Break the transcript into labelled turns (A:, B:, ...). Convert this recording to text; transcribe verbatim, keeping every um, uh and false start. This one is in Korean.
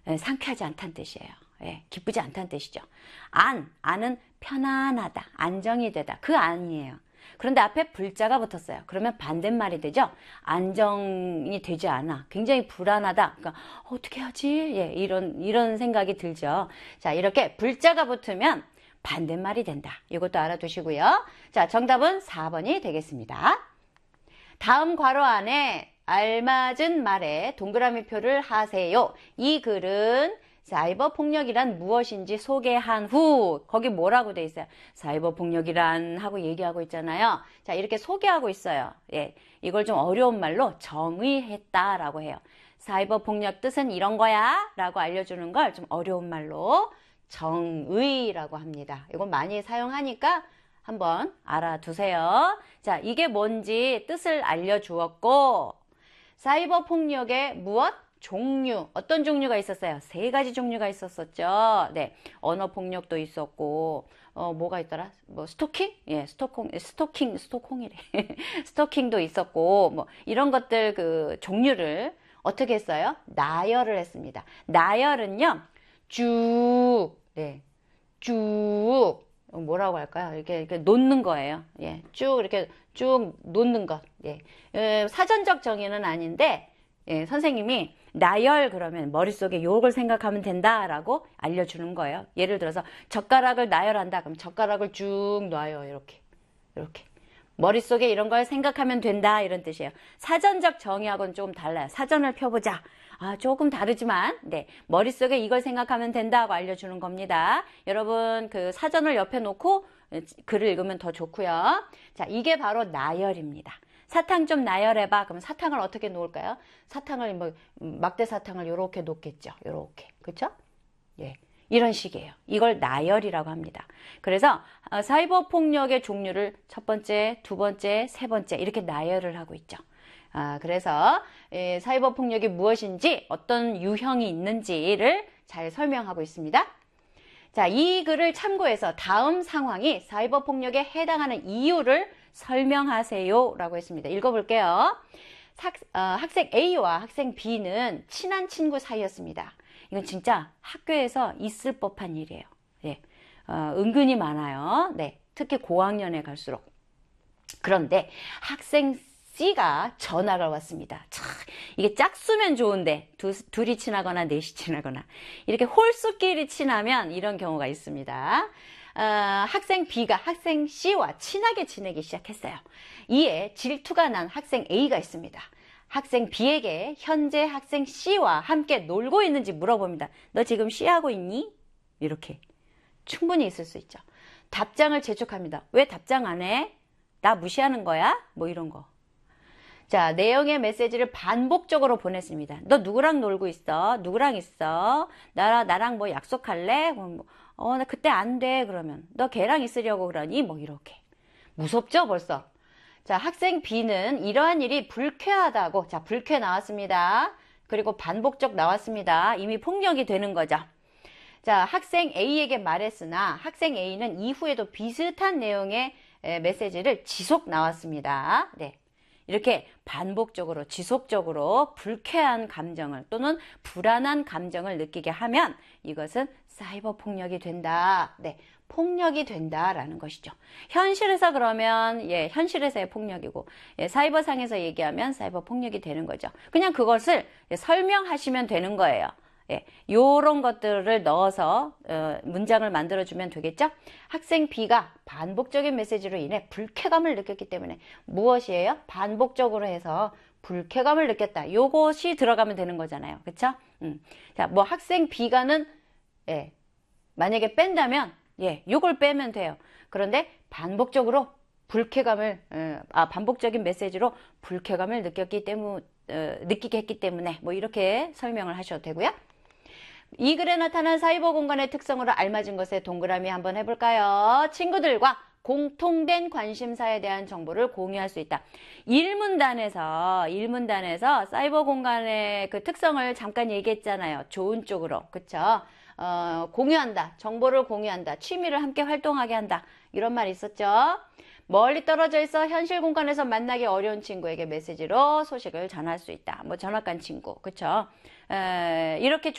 A: 예, 상쾌하지 않다는 뜻이에요. 예, 기쁘지 않다는 뜻이죠. 안, 안은 편안하다, 안정이 되다. 그 안이에요. 그런데 앞에 불자가 붙었어요. 그러면 반대말이 되죠. 안정이 되지 않아. 굉장히 불안하다. 그러니까 어떻게 하지? 예, 이런 이런 생각이 들죠. 자, 이렇게 불자가 붙으면 반대말이 된다. 이것도 알아두시고요. 자, 정답은 사 번이 되겠습니다. 다음 괄호 안에 알맞은 말에 동그라미 표를 하세요. 이 글은 사이버 폭력이란 무엇인지 소개한 후, 거기 뭐라고 돼 있어요? 사이버 폭력이란 하고 얘기하고 있잖아요. 자, 이렇게 소개하고 있어요. 예, 이걸 좀 어려운 말로 정의했다라고 해요. 사이버 폭력 뜻은 이런 거야 라고 알려주는 걸 좀 어려운 말로 정의라고 합니다. 이건 많이 사용하니까 한번 알아두세요. 자, 이게 뭔지 뜻을 알려주었고, 사이버 폭력의 무엇? 종류. 어떤 종류가 있었어요? 세 가지 종류가 있었었죠. 네. 언어 폭력도 있었고, 어, 뭐가 있더라? 뭐, 스토킹? 예, 스토킹, 스토킹, 스토킹이래. 스토킹도 있었고, 뭐, 이런 것들 그 종류를 어떻게 했어요? 나열을 했습니다. 나열은요, 쭉, 네. 쭉, 뭐라고 할까요? 이렇게, 이렇게 놓는 거예요. 예, 쭉 이렇게 쭉 놓는 것. 예, 에, 사전적 정의는 아닌데, 예, 선생님이 나열 그러면 머릿속에 요걸 생각하면 된다라고 알려주는 거예요. 예를 들어서 젓가락을 나열한다. 그럼 젓가락을 쭉 놔요. 이렇게. 이렇게. 머릿속에 이런 걸 생각하면 된다. 이런 뜻이에요. 사전적 정의하고는 조금 달라요. 사전을 펴보자. 아, 조금 다르지만, 네. 머릿속에 이걸 생각하면 된다고 알려주는 겁니다. 여러분, 그 사전을 옆에 놓고 글을 읽으면 더 좋고요. 자, 이게 바로 나열입니다. 사탕 좀 나열해봐. 그럼 사탕을 어떻게 놓을까요? 사탕을 뭐 막대 사탕을 요렇게 놓겠죠. 요렇게. 그렇죠? 예. 이런 식이에요. 이걸 나열이라고 합니다. 그래서 사이버 폭력의 종류를 첫 번째, 두 번째, 세 번째 이렇게 나열을 하고 있죠. 아, 그래서 예, 사이버 폭력이 무엇인지 어떤 유형이 있는지를 잘 설명하고 있습니다. 자, 이 글을 참고해서 다음 상황이 사이버 폭력에 해당하는 이유를 설명하세요 라고 했습니다. 읽어볼게요. 학, 어, 학생 A와 학생 B는 친한 친구 사이였습니다. 이건 진짜 학교에서 있을 법한 일이에요. 예, 어, 은근히 많아요. 네, 특히 고학년에 갈수록. 그런데 학생 C가 전화가 왔습니다. 참, 이게 짝수면 좋은데 두, 둘이 친하거나 넷이 친하거나 이렇게 홀수끼리 친하면 이런 경우가 있습니다. 어, 학생 B가 학생 C와 친하게 지내기 시작했어요. 이에 질투가 난 학생 A가 있습니다. 학생 B에게 현재 학생 C와 함께 놀고 있는지 물어봅니다. 너 지금 C하고 있니? 이렇게 충분히 있을 수 있죠. 답장을 재촉합니다. 왜 답장 안 해? 나 무시하는 거야? 뭐 이런 거. 자, 내용의 메시지를 반복적으로 보냈습니다. 너 누구랑 놀고 있어? 누구랑 있어? 나, 나랑 뭐 약속할래? 뭐, 어, 나 그때 안 돼. 그러면 너 걔랑 있으려고 그러니? 뭐 이렇게. 무섭죠, 벌써? 자, 학생 B는 이러한 일이 불쾌하다고. 자, 불쾌 나왔습니다. 그리고 반복적 나왔습니다. 이미 폭력이 되는 거죠. 자, 학생 A에게 말했으나 학생 A는 이후에도 비슷한 내용의 메시지를 지속 나왔습니다. 네. 이렇게 반복적으로 지속적으로 불쾌한 감정을 또는 불안한 감정을 느끼게 하면 이것은 사이버 폭력이 된다. 네, 폭력이 된다라는 것이죠. 현실에서 그러면 예, 현실에서의 폭력이고 예, 사이버상에서 얘기하면 사이버 폭력이 되는 거죠. 그냥 그것을 예, 설명하시면 되는 거예요. 예, 요런 것들을 넣어서 어, 문장을 만들어주면 되겠죠? 학생 B가 반복적인 메시지로 인해 불쾌감을 느꼈기 때문에 무엇이에요? 반복적으로 해서 불쾌감을 느꼈다. 요것이 들어가면 되는 거잖아요. 그쵸? 음. 자, 뭐 학생 B가는 예, 만약에 뺀다면 예, 요걸 빼면 돼요. 그런데 반복적으로 불쾌감을 어, 아 반복적인 메시지로 불쾌감을 느꼈기 때문에 어, 느끼게 했기 때문에 뭐 이렇게 설명을 하셔도 되고요. 이 글에 나타난 사이버 공간의 특성으로 알맞은 것에 동그라미 한번 해볼까요? 친구들과 공통된 관심사에 대한 정보를 공유할 수 있다. 일문단에서 일문단에서 사이버 공간의 그 특성을 잠깐 얘기했잖아요. 좋은 쪽으로, 그쵸? 어, 공유한다. 정보를 공유한다. 취미를 함께 활동하게 한다. 이런 말이 있었죠. 멀리 떨어져 있어 현실 공간에서 만나기 어려운 친구에게 메시지로 소식을 전할 수 있다. 뭐 전학간 친구, 그쵸? 에, 이렇게